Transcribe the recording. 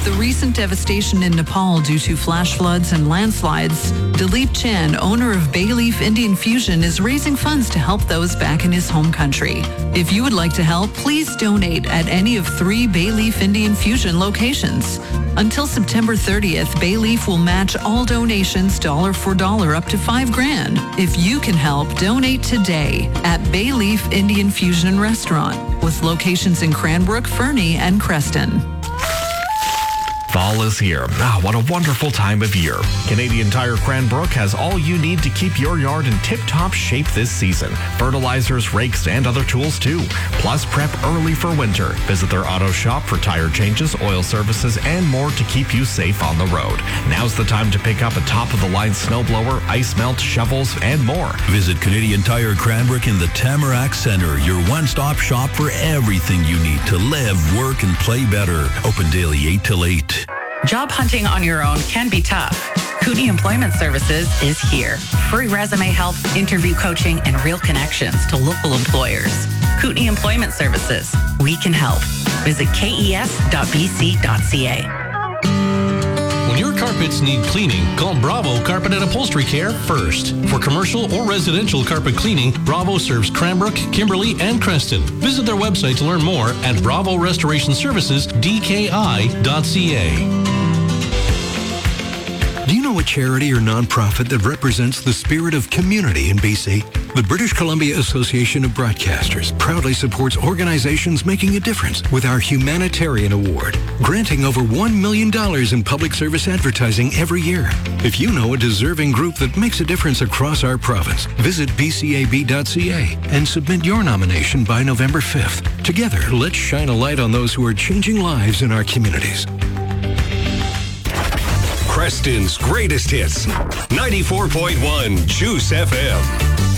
With the recent devastation in Nepal due to flash floods and landslides, Dilip Chan, owner of Bayleaf Indian Fusion, is raising funds to help those back in his home country. If you would like to help, please donate at any of 3 Bayleaf Indian Fusion locations. Until September 30th, Bayleaf will match all donations dollar for dollar up to $5,000. If you can help, donate today at Bayleaf Indian Fusion Restaurant, with locations in Cranbrook, Fernie, and Creston. Fall is here. What a wonderful time of year. Canadian Tire Cranbrook has all you need to keep your yard in tip-top shape this season. Fertilizers, rakes, and other tools too. Plus, prep early for winter. Visit their auto shop for tire changes, oil services, and more to keep you safe on the road. Now's the time to pick up a top-of-the-line snowblower, ice melt, shovels, and more. Visit Canadian Tire Cranbrook in the Tamarack Centre, your one-stop shop for everything you need to live, work, and play better. Open daily 8 till 8. Job hunting on your own can be tough. Kootenai Employment Services is here. Free resume help, interview coaching, and real connections to local employers. Kootenai Employment Services. We can help. Visit kes.bc.ca. When your carpets need cleaning, call Bravo Carpet and Upholstery Care first. For commercial or residential carpet cleaning, Bravo serves Cranbrook, Kimberley, and Creston. Visit their website to learn more at bravorestorationservicesdki.ca. Do you know a charity or nonprofit that represents the spirit of community in BC? The British Columbia Association of Broadcasters proudly supports organizations making a difference with our Humanitarian Award, granting over $1 million in public service advertising every year. If you know a deserving group that makes a difference across our province, visit bcab.ca and submit your nomination by November 5th. Together, let's shine a light on those who are changing lives in our communities. Creston's greatest hits, 94.1 Juice FM.